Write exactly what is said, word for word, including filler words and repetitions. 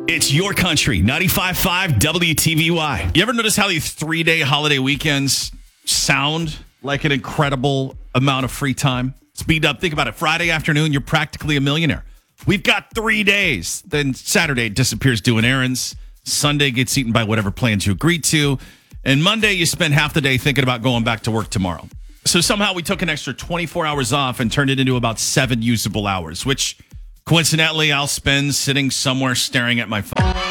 It's your country, ninety-five point five W T V Y. You ever notice how these three-day holiday weekends sound like an incredible amount of free time? Speed up. Think about it. Friday afternoon, you're practically a millionaire. We've got three days. Then Saturday disappears doing errands. Sunday gets eaten by whatever plans you agreed to. And Monday, you spend half the day thinking about going back to work tomorrow. So somehow we took an extra twenty-four hours off and turned it into about seven usable hours, which coincidentally I'll spend sitting somewhere staring at my phone.